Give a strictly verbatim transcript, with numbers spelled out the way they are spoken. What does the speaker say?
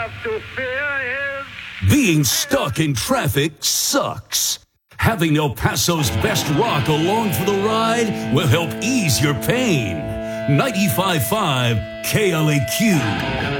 have to fear is... Being stuck in traffic sucks. Having El Paso's best rock along for the ride will help ease your pain. ninety-five point five K L A Q.